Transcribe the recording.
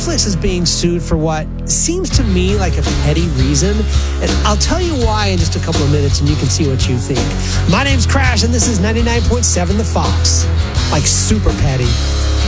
Netflix is being sued for what seems to me like a petty reason, and I'll tell you why in just a couple of minutes, and you can see what you think. My name's Crash, and this is 99.7 The Fox. Like super petty.